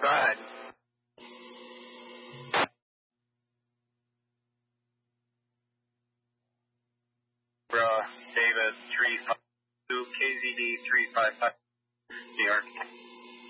Go ahead. David 352 KZD 355 New York.